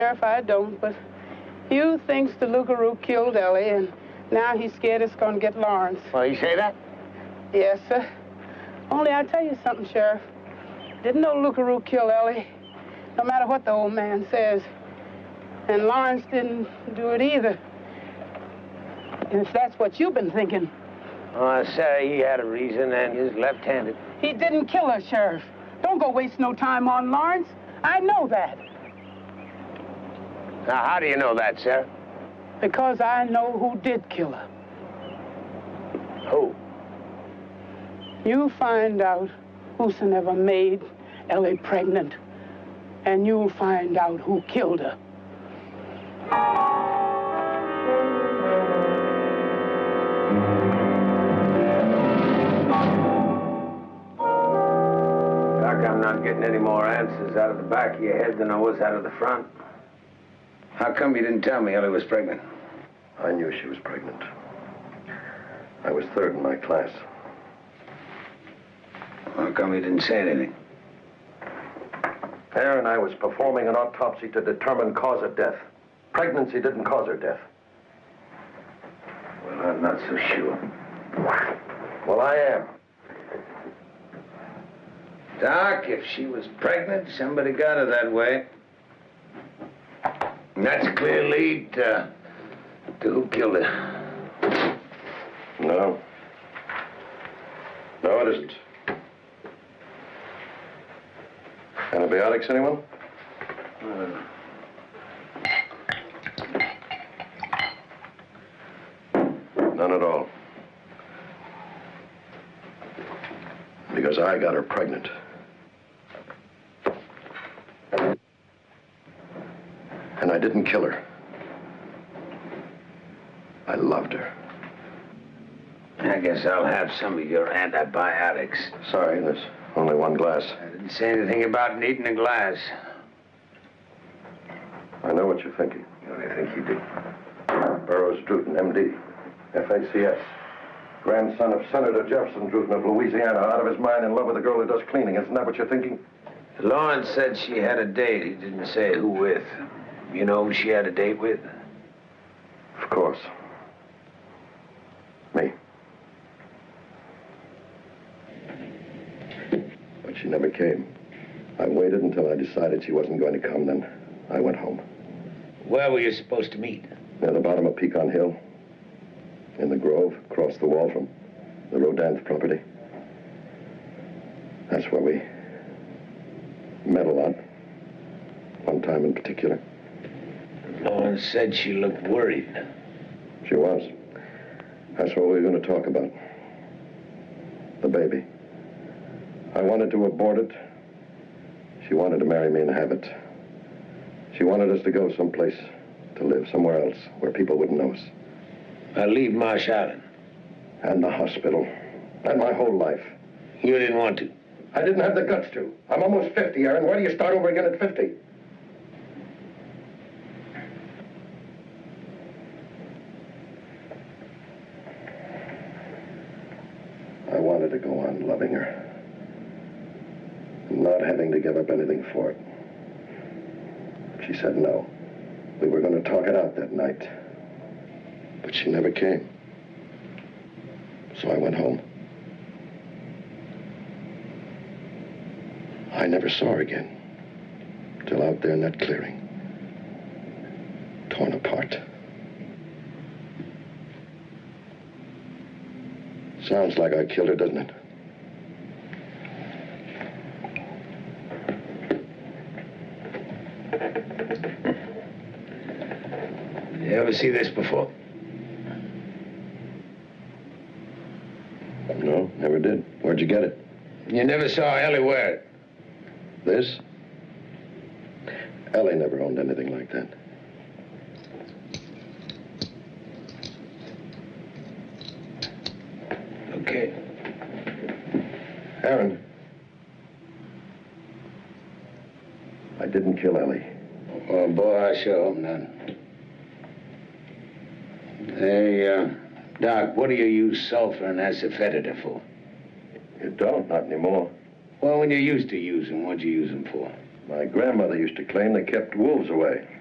Sheriff, I don't, but Hugh thinks the Lugaroo killed Ellie, and now he's scared it's going to get Lawrence. Well, you say that? Yes, sir. Only I'll tell you something, Sheriff. Didn't no Lugaroo kill Ellie, no matter what the old man says. And Lawrence didn't do it either. And if that's what you've been thinking. Oh, sir, he had a reason, and he's left-handed. He didn't kill her, Sheriff. Don't go waste no time on Lawrence. I know that. Now, how do you know that, sir? Because I know who did kill her. Who? You find out whosoever made Ellie pregnant, and you'll find out who killed her. Doc, I'm not getting any more answers out of the back of your head than I was out of the front. How come you didn't tell me Ellie was pregnant? I knew she was pregnant. I was third in my class. How come you didn't say anything? Aaron, I was performing an autopsy to determine cause of death. Pregnancy didn't cause her death. Well, I'm not so sure. Well, I am. Doc, if she was pregnant, somebody got her that way. And that's a clear lead to who killed her. No. No, it isn't. Antibiotics, anyone? None at all. Because I got her pregnant. And I didn't kill her. I loved her. I guess I'll have some of your antibiotics. Sorry, there's only one glass. I didn't say anything about needing a glass. I know what you're thinking. What do you think you do? Burroughs Druten, M.D., FACS. Grandson of Senator Jefferson Druten of Louisiana, out of his mind in love with a girl who does cleaning. Isn't that what you're thinking? Lawrence said she had a date. He didn't say who with. You know who she had a date with? Of course. Me. But she never came. I waited until I decided she wasn't going to come, then I went home. Where were you supposed to meet? Near the bottom of Pecan Hill. In the grove, across the wall from the Rodin's property. That's where we met a lot. One time in particular. Lawrence said she looked worried. She was. That's what we were going to talk about. The baby. I wanted to abort it. She wanted to marry me and have it. She wanted us to go someplace to live, somewhere else, where people wouldn't know us. I'll leave Marsh Island. And the hospital. And my whole life. You didn't want to. I didn't have the guts to. I'm almost 50, Aaron. Why do you start over again at 50? I wanted to go on loving her. And not having to give up anything for it. She said no. We were going to talk it out that night. But she never came. So I went home. I never saw her again. Till out there in that clearing. Torn apart. Sounds like I killed her, doesn't it? You ever see this before? No, never did. Where'd you get it? You never saw Ellie wear it? This? Ellie never owned anything like that. Okay. Aaron. I didn't kill Ellie. Oh, boy, I sure hope not. Hey, Doc, what do you use sulfur and asafoetida for? You don't, not anymore. Well, when you used to use them, what'd you use them for? My grandmother used to claim they kept wolves away.